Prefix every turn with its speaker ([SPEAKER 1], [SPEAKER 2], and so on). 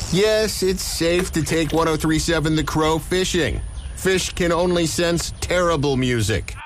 [SPEAKER 1] Yes, it's safe to take 103.7 The Crow fishing. Fish can only sense terrible music.